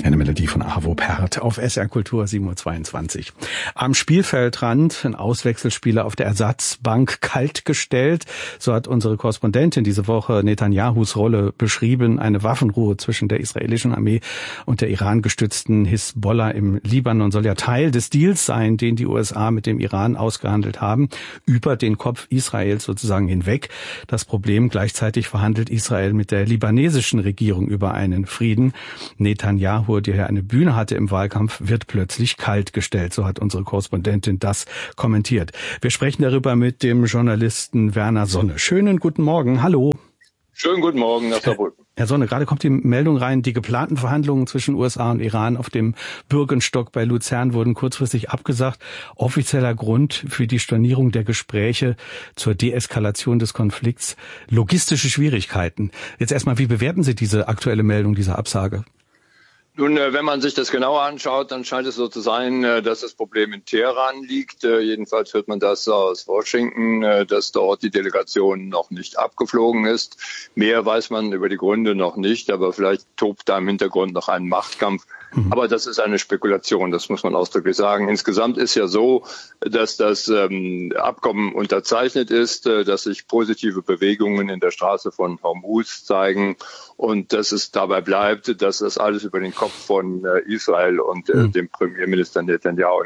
Eine Melodie von Arvo Pärt auf SR Kultur 7.22 Uhr. Am Spielfeldrand ein Auswechselspieler auf der Ersatzbank kaltgestellt. So hat unsere Korrespondentin diese Woche Netanyahus Rolle beschrieben. Eine Waffenruhe zwischen der israelischen Armee und der Iran-gestützten Hisbollah im Libanon soll ja Teil des Deals sein, den die USA mit dem Iran ausgehandelt haben, über den Kopf Israels sozusagen hinweg. Das Problem: gleichzeitig verhandelt Israel mit der libanesischen Regierung über einen Frieden. Netanyahu, der ja eine Bühne hatte im Wahlkampf, wird plötzlich kaltgestellt. So hat unsere Korrespondentin das kommentiert. Wir sprechen darüber mit dem Journalisten Werner Sonne. Schönen guten Morgen. Hallo. Schönen guten Morgen nach Saarbrücken. Herr Sonne, gerade kommt die Meldung rein, die geplanten Verhandlungen zwischen USA und Iran auf dem Bürgenstock bei Luzern wurden kurzfristig abgesagt. Offizieller Grund für die Stornierung der Gespräche zur Deeskalation des Konflikts: logistische Schwierigkeiten. Jetzt erstmal, wie bewerten Sie diese aktuelle Meldung, diese Absage? Nun, wenn man sich das genauer anschaut, dann scheint es so zu sein, dass das Problem in Teheran liegt. Jedenfalls hört man das aus Washington, dass dort die Delegation noch nicht abgeflogen ist. Mehr weiß man über die Gründe noch nicht, aber vielleicht tobt da im Hintergrund noch ein Machtkampf. Aber das ist eine Spekulation, das muss man ausdrücklich sagen. Insgesamt ist ja so, dass das Abkommen unterzeichnet ist, dass sich positive Bewegungen in der Straße von Hormuz zeigen und dass es dabei bleibt, dass das alles über den Kopf von Israel und dem Premierminister Netanyahu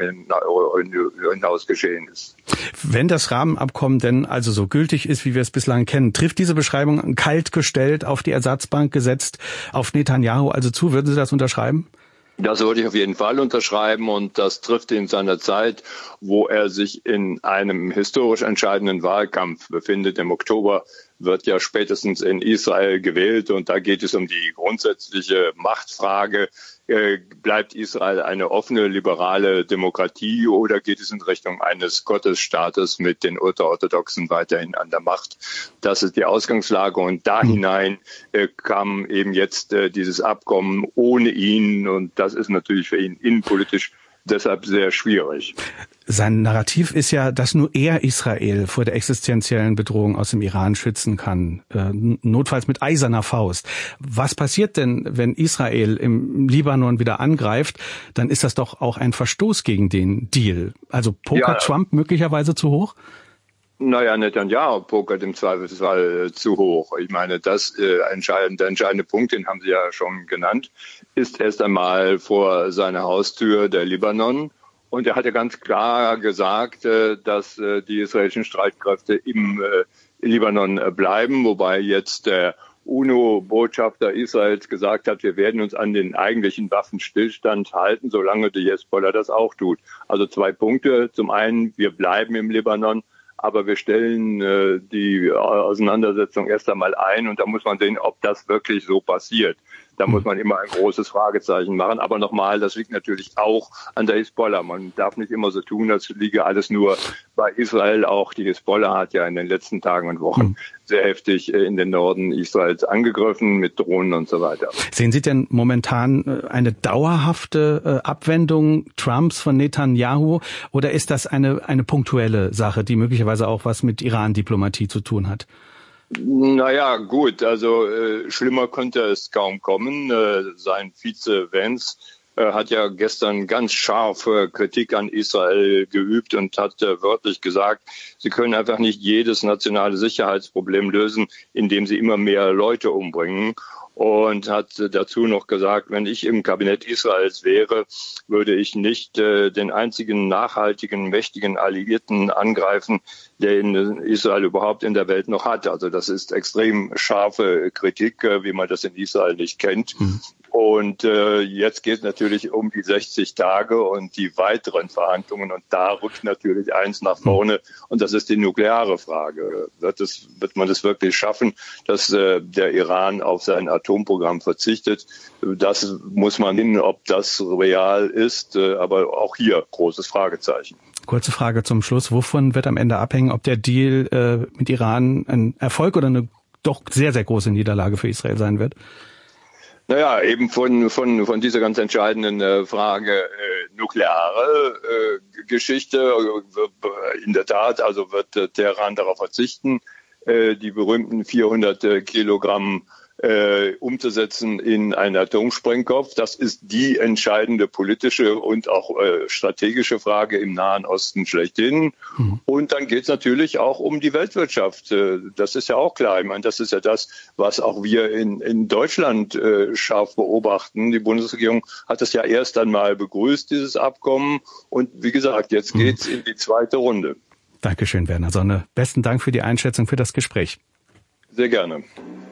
hinaus geschehen ist. Wenn das Rahmenabkommen denn also so gültig ist, wie wir es bislang kennen, trifft diese Beschreibung kalt gestellt, auf die Ersatzbank gesetzt, auf Netanyahu also zu? Würden Sie das unterschreiben? Das würde ich auf jeden Fall unterschreiben, und das trifft in seiner Zeit, wo er sich in einem historisch entscheidenden Wahlkampf befindet. Im Oktober wird ja spätestens in Israel gewählt, und da geht es um die grundsätzliche Machtfrage. Bleibt Israel eine offene, liberale Demokratie, oder geht es in Richtung eines Gottesstaates mit den Ultraorthodoxen weiterhin an der Macht? Das ist die Ausgangslage, und da hinein kam eben jetzt dieses Abkommen ohne ihn, und das ist natürlich für ihn innenpolitisch deshalb sehr schwierig. Sein Narrativ ist ja, dass nur er Israel vor der existenziellen Bedrohung aus dem Iran schützen kann, notfalls mit eiserner Faust. Was passiert denn, wenn Israel im Libanon wieder angreift? Dann ist das doch auch ein Verstoß gegen den Deal. Also pokert Trump möglicherweise zu hoch? Naja, Netanyahu pokert im Zweifelsfall zu hoch. Ich meine, der entscheidende Punkt, den haben Sie ja schon genannt, ist erst einmal vor seiner Haustür der Libanon. Und er hat ja ganz klar gesagt, dass die israelischen Streitkräfte im Libanon bleiben, wobei jetzt der UNO-Botschafter Israels gesagt hat, wir werden uns an den eigentlichen Waffenstillstand halten, solange die Hisbollah das auch tut. Also 2 Punkte. Zum einen, wir bleiben im Libanon, aber wir stellen die Auseinandersetzung erst einmal ein, und da muss man sehen, ob das wirklich so passiert. Da muss man immer ein großes Fragezeichen machen. Aber nochmal, das liegt natürlich auch an der Hisbollah. Man darf nicht immer so tun, als liege alles nur bei Israel. Auch die Hisbollah hat ja in den letzten Tagen und Wochen sehr heftig in den Norden Israels angegriffen mit Drohnen und so weiter. Sehen Sie denn momentan eine dauerhafte Abwendung Trumps von Netanyahu, oder ist das eine punktuelle Sache, die möglicherweise auch was mit Iran-Diplomatie zu tun hat? Naja, gut, also schlimmer könnte es kaum kommen. Sein Vize Vance hat ja gestern ganz scharfe Kritik an Israel geübt und hat wörtlich gesagt, sie können einfach nicht jedes nationale Sicherheitsproblem lösen, indem sie immer mehr Leute umbringen. Und hat dazu noch gesagt, wenn ich im Kabinett Israels wäre, würde ich nicht den einzigen nachhaltigen, mächtigen Alliierten angreifen, den Israel überhaupt in der Welt noch hat. Also das ist extrem scharfe Kritik, wie man das in Israel nicht kennt. Und jetzt geht es natürlich um die 60 Tage und die weiteren Verhandlungen. Und da rückt natürlich eins nach vorne, und das ist die nukleare Frage. Wird man das wirklich schaffen, dass der Iran auf sein Atomprogramm verzichtet? Das muss man sehen, ob das real ist. Aber auch hier großes Fragezeichen. Kurze Frage zum Schluss. Wovon wird am Ende abhängen, ob der Deal mit Iran ein Erfolg oder eine doch sehr, sehr große Niederlage für Israel sein wird? Naja, eben von dieser ganz entscheidenden Frage nukleare Geschichte. In der Tat, also wird Teheran darauf verzichten, die berühmten 400 Kilogramm umzusetzen in einen Atomsprengkopf. Das ist die entscheidende politische und auch strategische Frage im Nahen Osten schlechthin. Und dann geht es natürlich auch um die Weltwirtschaft. Das ist ja auch klar. Ich meine, das ist ja das, was auch wir in Deutschland scharf beobachten. Die Bundesregierung hat es ja erst einmal begrüßt, dieses Abkommen. Und wie gesagt, jetzt geht's in die zweite Runde. Dankeschön, Werner Sonne. Besten Dank für die Einschätzung, für das Gespräch. Sehr gerne.